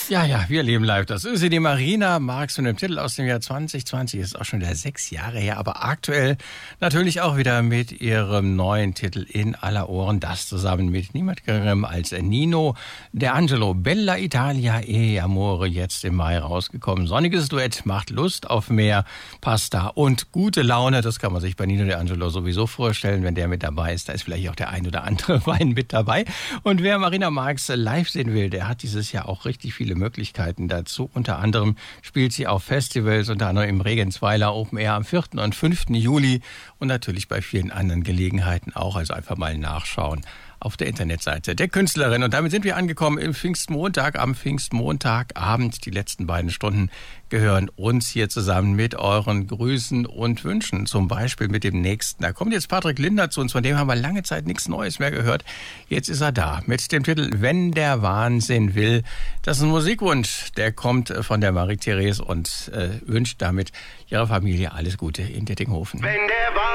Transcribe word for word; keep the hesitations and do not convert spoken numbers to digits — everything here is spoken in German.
Ja, ja, wir leben live. Das ist sie, die Marina Marx mit dem Titel aus dem Jahr zwanzig zwanzig. Ist auch schon wieder sechs Jahre her, aber aktuell natürlich auch wieder mit ihrem neuen Titel In aller Ohren. Das zusammen mit niemand geringerem als Nino D'Angelo. Bella Italia e Amore, jetzt im Mai rausgekommen. Sonniges Duett, macht Lust auf mehr Pasta und gute Laune. Das kann man sich bei Nino D'Angelo sowieso vorstellen, wenn der mit dabei ist. Da ist vielleicht auch der ein oder andere Wein mit dabei. Und wer Marina Marx live sehen will, der hat dieses Jahr auch richtig viele Möglichkeiten dazu. Unter anderem spielt sie auf Festivals, unter anderem im Regensweiler Open Air am vierten und fünften Juli und natürlich bei vielen anderen Gelegenheiten auch. Also einfach mal nachschauen auf der Internetseite der Künstlerin. Und damit sind wir angekommen im Pfingstmontag, am Pfingstmontagabend. Die letzten beiden Stunden gehören uns hier zusammen mit euren Grüßen und Wünschen. Zum Beispiel mit dem nächsten. Da kommt jetzt Patrick Linder zu uns, von dem haben wir lange Zeit nichts Neues mehr gehört. Jetzt ist er da mit dem Titel Wenn der Wahnsinn will. Das ist ein Musikwunsch, der kommt von der Marie-Therese und äh, wünscht damit ihrer Familie alles Gute in Dettinghofen. Wenn der